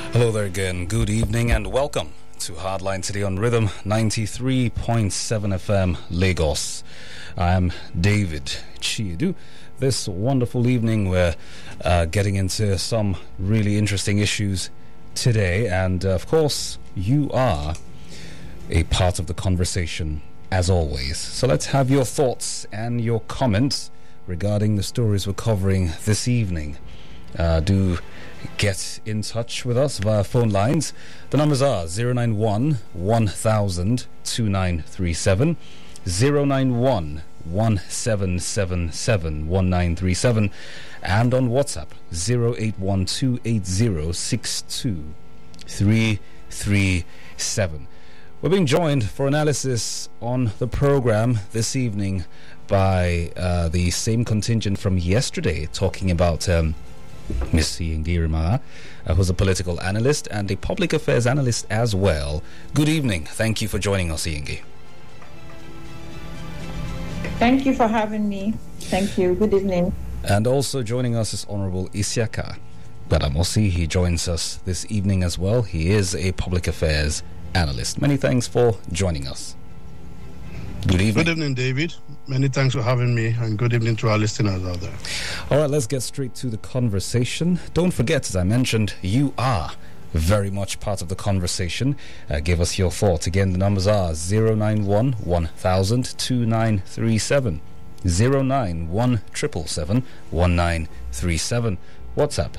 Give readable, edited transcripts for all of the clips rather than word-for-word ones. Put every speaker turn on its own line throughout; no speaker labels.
Hello there again. Good evening and welcome to Hardline today on Rhythm 93.7 FM Lagos. I'm David Chiedu. This wonderful evening we're getting into some really interesting issues today, and of course you are a part of the conversation as always. So let's have your thoughts and your comments regarding the stories we're covering this evening. Do get in touch with us via phone lines. The numbers are 091 1000 2937, 091 1777 1937, and on WhatsApp 0812806237. We're being joined for analysis on the program this evening by the same contingent from yesterday, talking about Ms. Yingi Rimara, who's a political analyst and a public affairs analyst as well. Good evening. Thank you for joining us, Yingi.
Thank you for having me. Thank you. Good evening.
And also joining us is Honorable Isiaka Gbadamosi. He joins us this evening as well. He is a public affairs analyst. Many thanks for joining us. Good evening.
Good evening, David. Many thanks for having me, and good evening to our listeners out there.
All right, let's get straight to the conversation. Don't forget, as I mentioned, you are very much part of the conversation. Give us your thoughts. Again, the numbers are 091 1000 2937, 091 777 1937. WhatsApp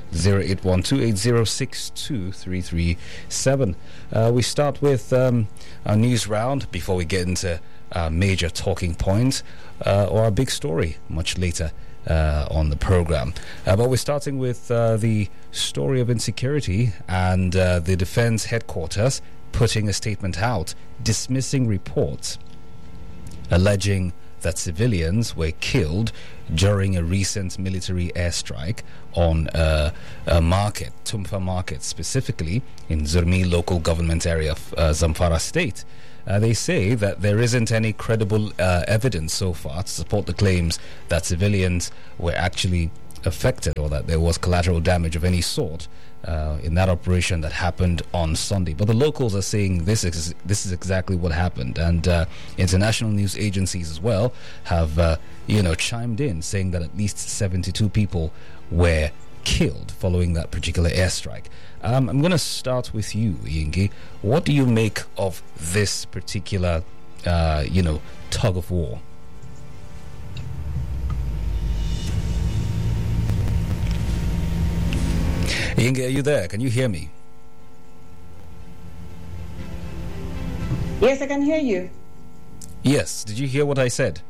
0812806237. We start with our news round before we get into major talking points or a big story much later on the program. But we're starting with the story of insecurity and the defense headquarters putting a statement out dismissing reports alleging that civilians were killed during a recent military airstrike on a market, Tumfa Market, specifically in Zurmi local government area of Zamfara state. They say that there isn't any credible evidence so far to support the claims that civilians were actually affected or that there was collateral damage of any sort in that operation that happened on Sunday. But the locals are saying this is exactly what happened, and international news agencies as well have chimed in, saying that at least 72 people were killed following that particular airstrike. I'm going to start with you, Yingi. What do you make of this particular, tug of war? Yingi, are you there? Can you hear me?
Yes, I can hear you.
Yes. Did you hear what I said?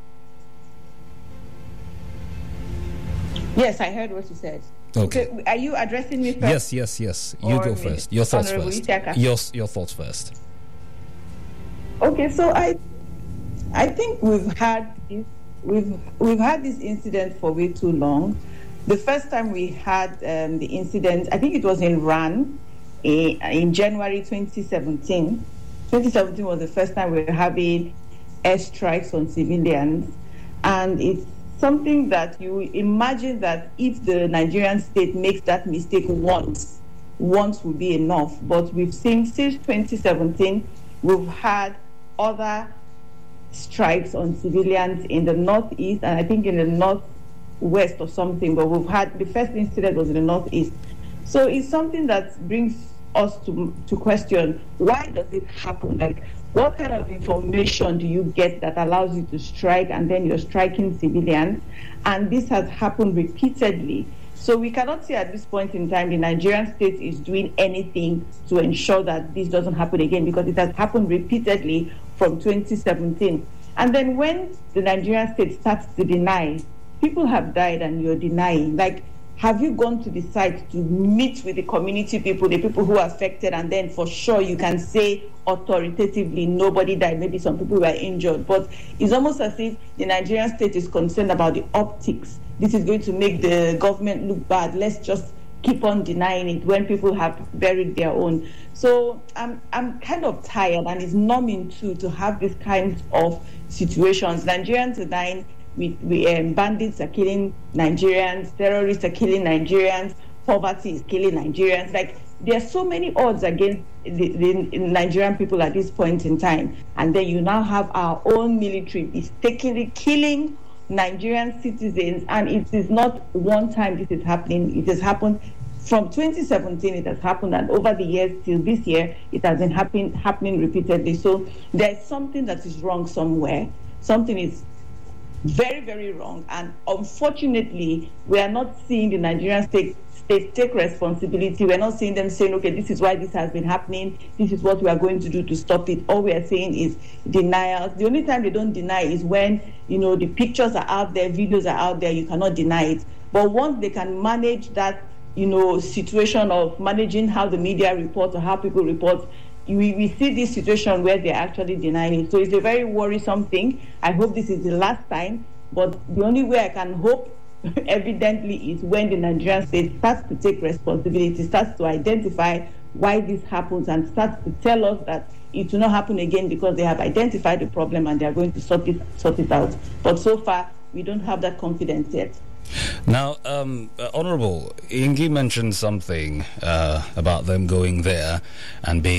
Yes, I heard what you said.
Okay.
So, are you addressing me first?
Yes. You go first. Your thoughts first. Your thoughts first.
Okay, so I think we've had this incident for way too long. The first time we had the incident, I think it was in Ran in January 2017. 2017 was the first time we were having airstrikes on civilians, and it's something that you imagine that if the Nigerian state makes that mistake once will be enough. But we've seen since 2017, we've had other strikes on civilians in the northeast, and I think in the northwest or something. But we've had the first incident was in the northeast, so it's something that brings us to question, why does it happen? Like, what kind of information do you get that allows you to strike and then you're striking civilians? And this has happened repeatedly. So we cannot say at this point in time the Nigerian state is doing anything to ensure that this doesn't happen again, because it has happened repeatedly from 2017. And then when the Nigerian state starts to deny, people have died and you're denying. Like, have you gone to the site to meet with the community people, the people who are affected, and then for sure you can say authoritatively nobody died, maybe some people were injured, but it's almost as if the Nigerian state is concerned about the optics. This is going to make the government look bad. Let's just keep on denying it when people have buried their own. So I'm kind of tired, and it's numbing too to have this kind of situations. Nigerians are dying. Bandits are killing Nigerians, terrorists are killing Nigerians, poverty is killing Nigerians. Like, there are so many odds against the Nigerian people at this point in time. And then you now have our own military mistakenly killing Nigerian citizens. And it is not one time this is happening. It has happened from 2017. It has happened, and over the years till this year, it has been happening repeatedly. So there's something that is wrong somewhere. Something is very, very wrong. And unfortunately, we are not seeing the Nigerian state take responsibility. We're not seeing them saying, okay, this is why this has been happening. This is what we are going to do to stop it. All we are saying is denial. The only time they don't deny is when, the pictures are out there, videos are out there, you cannot deny it. But once they can manage that, situation of managing how the media reports or how people report, we see this situation where they're actually denying it. So it's a very worrisome thing. I hope this is the last time. But the only way I can hope, evidently, is when the Nigerian state starts to take responsibility, starts to identify why this happens, and starts to tell us that it will not happen again because they have identified the problem and they are going to sort it out. But so far, we don't have that confidence yet.
Now, Honourable, Ingi mentioned something about them going there and being